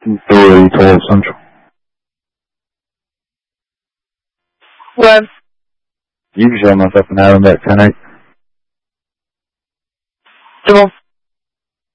312 Central. What? You can show myself an Adam at 10-8. C'est bon.